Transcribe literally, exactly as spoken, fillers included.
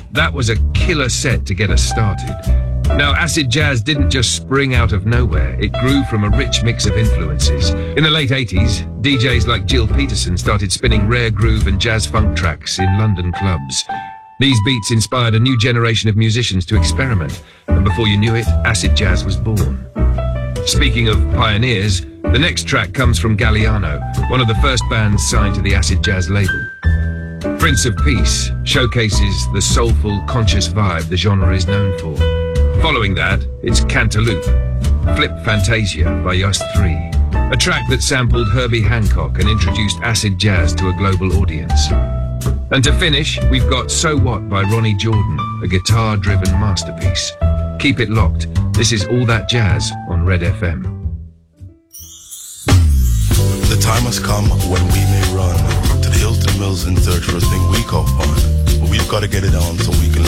That was a killer set to get us started. Now, acid jazz didn't just spring out of nowhere. It grew from a rich mix of influences. In the late eighties, D Js like Jill Peterson started spinning rare groove and jazz funk tracks in London clubs. These beats inspired a new generation of musicians to experiment, and before you knew it, acid jazz was born. Speaking of pioneers, the next track comes from Galliano, one of the first bands signed to the acid jazz label. Prince of Peace showcases the soulful, conscious vibe the genre is known for. Following that, it's Cantaloupe, Flip Fantasia by Just Three, a track that sampled Herbie Hancock and introduced acid jazz to a global audience. And to finish, we've got So What by Ronnie Jordan, a guitar-driven masterpiece. Keep it locked. This is All That Jazz on Red F M. The time has come when we may run to the Hilton Mills in search for a thing we call fun. But we've got to get it on so we can